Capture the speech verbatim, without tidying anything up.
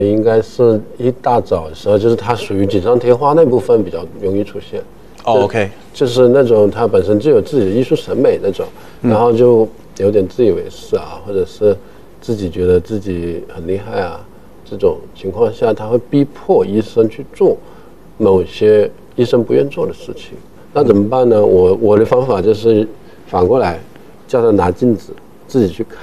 应该是一大早的时候，就是它属于锦上添花那部分比较容易出现。 哦 ，OK， 就是那种他本身就有自己的艺术审美那种，然后就有点自以为是啊，或者是自己觉得自己很厉害啊，这种情况下，他会逼迫医生去做某些医生不愿做的事情。那怎么办呢？我我的方法就是反过来，叫他拿镜子自己去看。